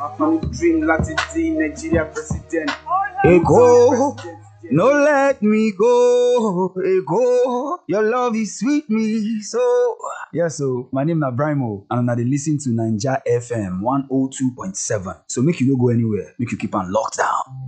My dream Latin D, Nigeria president. Ego, no let me go. Ego, your love is sweet me so. Yes, so my name na Brimo, and I dey listen to Naija FM 102.7. So make you no go anywhere, make you keep on locked down.